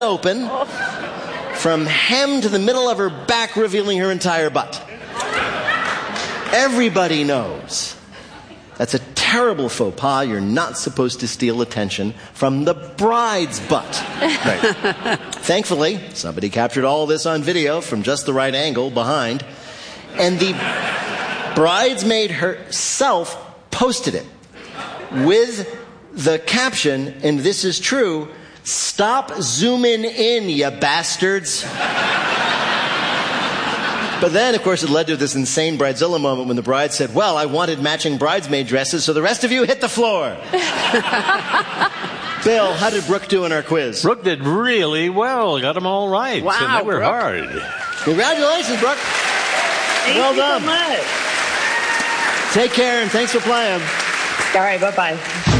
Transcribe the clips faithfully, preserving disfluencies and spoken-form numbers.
open from hem to the middle of her back, revealing her entire butt. Everybody knows that's a terrible faux pas. You're not supposed to steal attention from the bride's butt. Right. Thankfully, somebody captured all this on video from just the right angle behind, and the bridesmaid herself posted it with the caption, and this is true, "Stop zooming in, you bastards." But then, of course, it led to this insane Bridezilla moment when the bride said, "Well, I wanted matching bridesmaid dresses, so the rest of you hit the floor." Bill, how did Brooke do in our quiz? Brooke did really well. Got them all right. Wow, and they were Brooke. hard. Congratulations, Brooke. Thank well you done. so much. Take care, and thanks for playing. All right, bye-bye.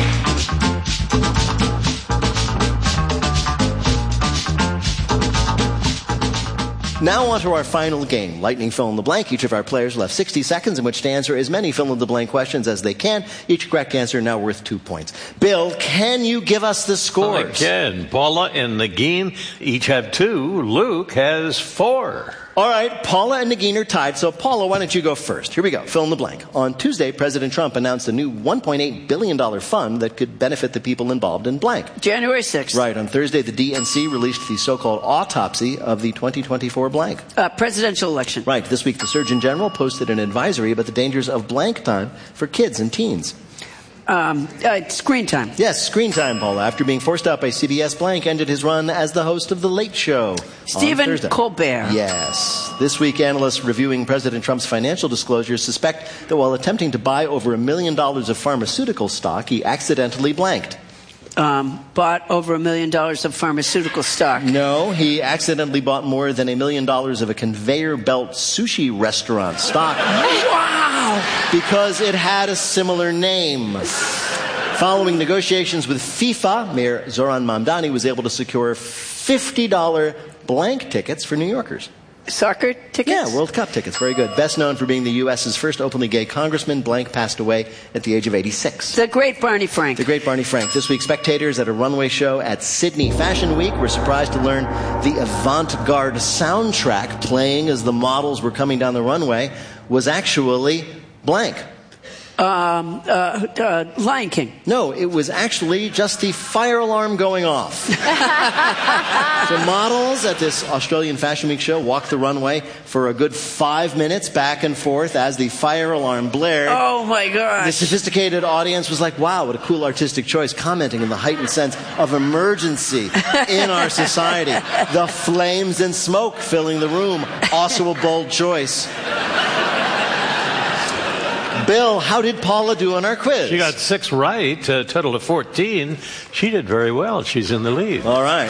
Now on to our final game, Lightning Fill in the Blank. Each of our players will have sixty seconds in which to answer as many fill in the blank questions as they can. Each correct answer now worth two points. Bill, can you give us the scores? I can. Paula and Nagin each have two. Luke has four. All right, Paula and Nagin are tied, so Paula, why don't you go first? Here we go, fill in the blank. On Tuesday, President Trump announced a new one point eight billion dollars fund that could benefit the people involved in blank. January sixth. Right, on Thursday, the D N C released the so-called autopsy of the twenty twenty-four blank. Uh, presidential election. Right, this week the Surgeon General posted an advisory about the dangers of blank time for kids and teens. Um, uh, screen time. Yes, screen time, Paula. After being forced out by C B S, blank ended his run as the host of The Late Show. Stephen Colbert. Yes. This week, analysts reviewing President Trump's financial disclosures suspect that while attempting to buy over a million dollars of pharmaceutical stock, he accidentally blanked. Um, bought over a million dollars of pharmaceutical stock. No, he accidentally bought more than a million dollars of a conveyor belt sushi restaurant stock. Wow! Because it had a similar name. Following negotiations with FIFA, Mayor Zoran Mamdani was able to secure fifty dollars blank tickets for New Yorkers. Soccer tickets? Yeah, World Cup tickets. Very good. Best known for being the U S's first openly gay congressman, blank passed away at the age of eighty-six. The great Barney Frank. The great Barney Frank. This week, spectators at a runway show at Sydney Fashion Week were surprised to learn the avant-garde soundtrack playing as the models were coming down the runway was actually blank. Um, uh, uh, Lion King. No, it was actually just the fire alarm going off. So models at this Australian Fashion Week show walked the runway for a good five minutes back and forth as the fire alarm blared. Oh my gosh. The sophisticated audience was like, wow, what a cool artistic choice, commenting on the heightened sense of emergency in our society. The flames and smoke filling the room, also a bold choice. Bill, how did Paula do on our quiz? She got six right, a total of fourteen. She did very well. She's in the lead. All right.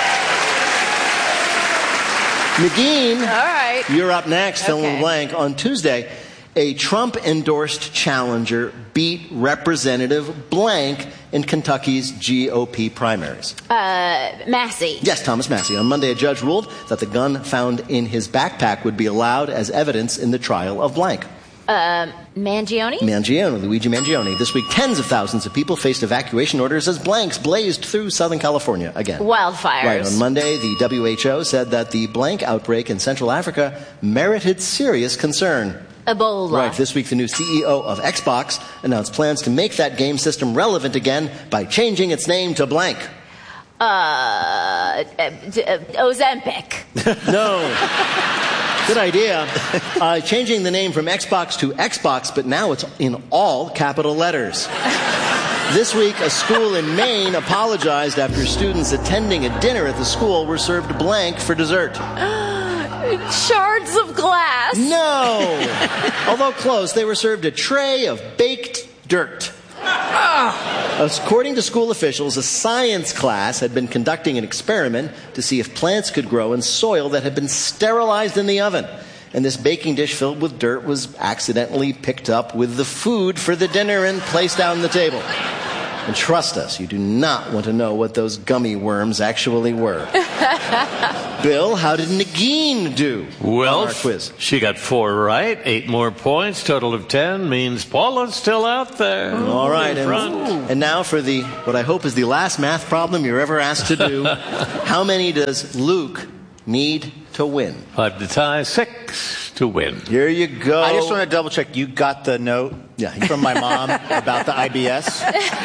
Nagin, All right. you're up next, fill in Okay. the blank. On Tuesday, a Trump-endorsed challenger beat Representative blank in Kentucky's G O P primaries. Uh, Massey. Yes, Thomas Massey. On Monday, a judge ruled that the gun found in his backpack would be allowed as evidence in the trial of blank. Um, Mangione? Mangione, Luigi Mangione. This week, tens of thousands of people faced evacuation orders as blanks blazed through Southern California again. Wildfires. Right. On Monday, the W H O said that the blank outbreak in Central Africa merited serious concern. Ebola. Right. This week, the new C E O of Xbox announced plans to make that game system relevant again by changing its name to blank. Uh, uh, d- uh, Ozempic. No. Good idea. Uh, changing the name from Xbox to Xbox, but now it's in all capital letters. This week, a school in Maine apologized after students attending a dinner at the school were served blank for dessert. Shards of glass. No! Although close, they were served a tray of baked dirt. According to school officials, a science class had been conducting an experiment to see if plants could grow in soil that had been sterilized in the oven. And this baking dish filled with dirt was accidentally picked up with the food for the dinner and placed down the table. And trust us, you do not want to know what those gummy worms actually were. Bill, how did Nagin do Well, on our quiz? she got four right, eight more points, total of ten, means Paula's still out there. All right, In front. and, and now for the what I hope is the last math problem you're ever asked to do. How many does Luke need to win? Five to tie, six to win. Here you go. I just want to double check. You got the note Yeah. from my mom about the I B S?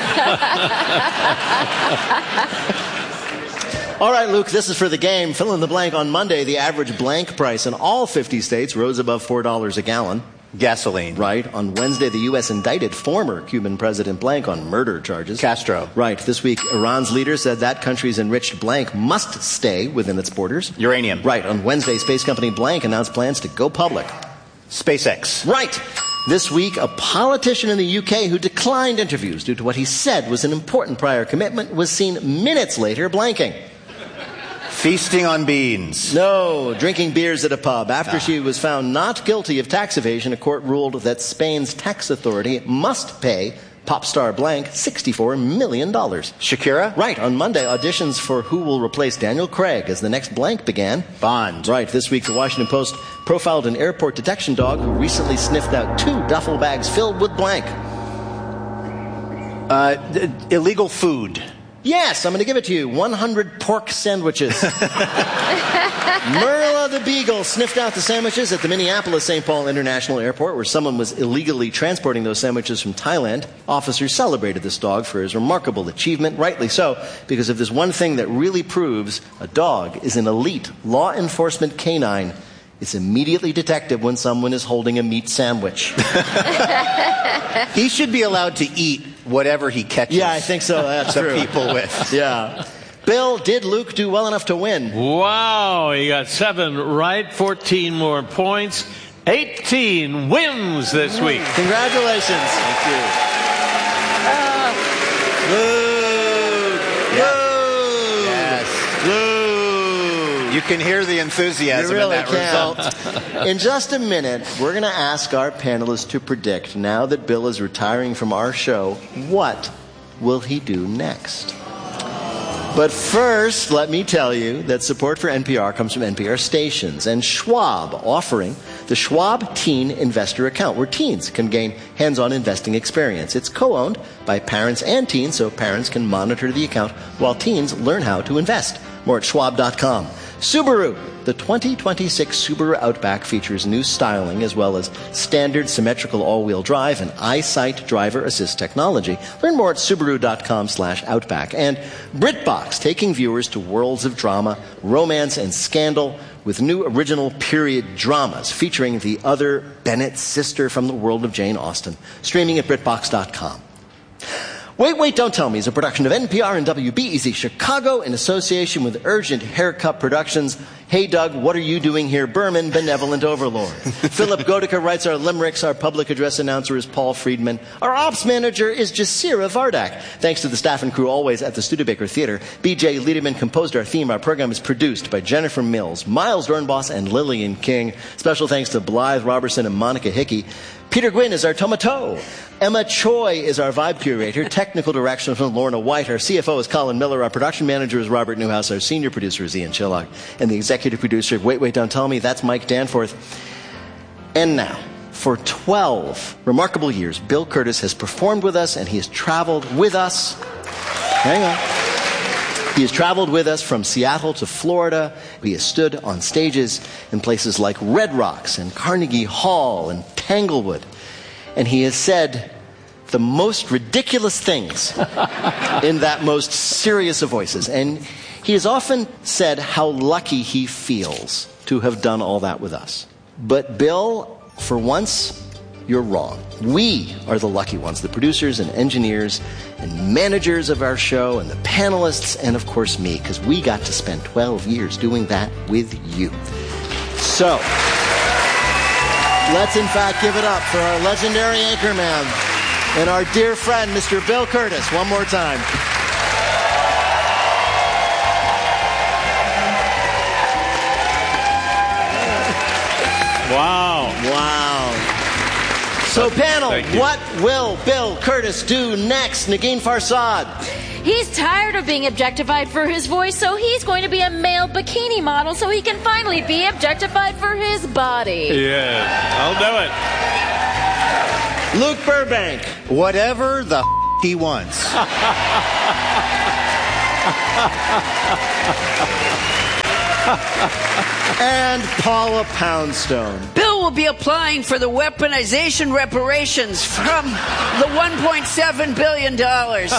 All right, Luke, this is for the game. Fill in the blank. On Monday, the average blank price in all fifty states rose above four dollars a gallon. Gasoline. Right. On Wednesday, the U S indicted former Cuban President blank on murder charges. Castro. Right. This week, Iran's leader said that country's enriched blank must stay within its borders. Uranium. Right. On Wednesday, space company blank announced plans to go public. SpaceX. Right. This week, a politician in the U K who declined interviews due to what he said was an important prior commitment was seen minutes later blanking. Feasting on beans. No, drinking beers at a pub. After ah. she was found not guilty of tax evasion, a court ruled that Spain's tax authority must pay pop star blank sixty-four million dollars. Shakira? Right. On Monday, auditions for who will replace Daniel Craig as the next blank began. Bond. Right. This week, the Washington Post profiled an airport detection dog who recently sniffed out two duffel bags filled with blank. Uh, d- illegal food. Yes, I'm going to give it to you. one hundred pork sandwiches. Merla the Beagle sniffed out the sandwiches at the Minneapolis Saint Paul International Airport, where someone was illegally transporting those sandwiches from Thailand. Officers celebrated this dog for his remarkable achievement, rightly so, because of this one thing that really proves a dog is an elite law enforcement canine. It's immediately detected when someone is holding a meat sandwich. He should be allowed to eat whatever he catches. Yeah, I think so. That's the true. people with. Yeah. Bill, did Luke do well enough to win? Wow, he got seven right, fourteen more points, eighteen wins this week. Congratulations. Thank you. Uh, Luke. Yes. Luke. Yes. Luke. You can hear the enthusiasm You really in that can. result. In just a minute, we're going to ask our panelists to predict, now that Bill is retiring from our show, what will he do next? But first, let me tell you that support for N P R comes from N P R stations and Schwab, offering the Schwab Teen Investor Account, where teens can gain hands-on investing experience. It's co-owned by parents and teens, so parents can monitor the account while teens learn how to invest. More at schwab dot com. Subaru. The twenty twenty-six Subaru Outback features new styling as well as standard symmetrical all-wheel drive and EyeSight driver assist technology. Learn more at subaru dot com slash outback. And BritBox, taking viewers to worlds of drama, romance, and scandal with new original period dramas featuring the other Bennett sister from the world of Jane Austen. Streaming at brit box dot com. Wait, Wait, Don't Tell Me is a production of N P R and W B E Z Chicago in association with Urgent Haircut Productions. Hey, Doug, what are you doing here? Berman, benevolent overlord. Philip Godica writes our limericks. Our public address announcer is Paul Friedman. Our ops manager is Jasira Vardak. Thanks to the staff and crew always at the Studebaker Theater. B J Liederman composed our theme. Our program is produced by Jennifer Mills, Miles Dornbos, and Lillian King. Special thanks to Blythe Robertson and Monica Hickey. Peter Gwynn is our tomato. Emma Choi is our vibe curator. Technical direction from Lorna White. Our C F O is Colin Miller. Our production manager is Robert Newhouse. Our senior producer is Ian Chillock. And the executive producer of Wait, Wait, Don't Tell Me, that's Mike Danforth. And now, for twelve remarkable years, Bill Kurtis has performed with us and he has traveled with us. Hang on. He has traveled with us from Seattle to Florida. He has stood on stages in places like Red Rocks and Carnegie Hall and Tanglewood. And he has said the most ridiculous things in that most serious of voices. And he has often said how lucky he feels to have done all that with us. But Bill, for once, you're wrong. We are the lucky ones, the producers and engineers and managers of our show and the panelists and, of course, me, because we got to spend twelve years doing that with you. So, let's in fact give it up for our legendary anchorman and our dear friend, Mister Bill Kurtis, one more time. Wow. Wow. So, panel, Thank you. what will Bill Curtis do next? Negin Farsad. He's tired of being objectified for his voice, so he's going to be a male bikini model so he can finally be objectified for his body. Yes, I'll do it. Luke Burbank. Whatever the he wants. And Paula Poundstone. Bill will be applying for the weaponization reparations from the one point seven billion dollars.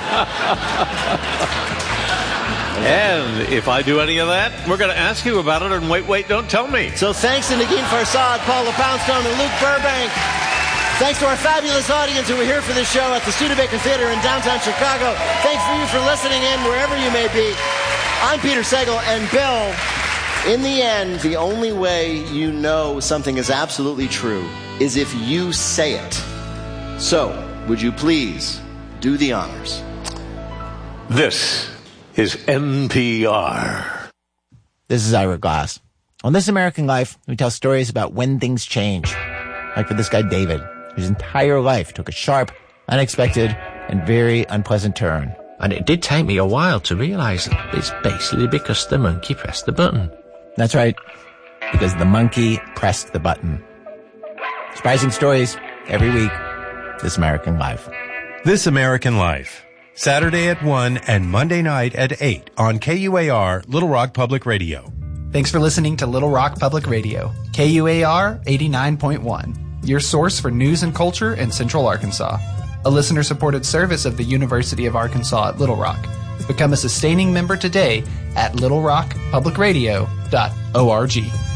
And if I do any of that, we're going to ask you about it and wait, wait, don't tell me. So thanks to Negin Farsad, Paula Poundstone, and Luke Burbank. Thanks to our fabulous audience who were here for this show at the Studebaker Theater in downtown Chicago. Thanks for you for listening in wherever you may be. I'm Peter Sagal, and Bill, in the end, the only way you know something is absolutely true is if you say it. So, would you please do the honors? This is N P R. This is Ira Glass. On This American Life, we tell stories about when things change. Like for this guy, David, whose entire life took a sharp, unexpected, and very unpleasant turn. And it did take me a while to realize that it's basically because the monkey pressed the button. That's right, because the monkey pressed the button. Surprising stories every week. This American Life. This American Life. Saturday at one and Monday night at eight on K U A R, Little Rock Public Radio. Thanks for listening to Little Rock Public Radio, K U A R eighty-nine point one, your source for news and culture in Central Arkansas. A listener-supported service of the University of Arkansas at Little Rock. Become a sustaining member today at little rock public radio dot org.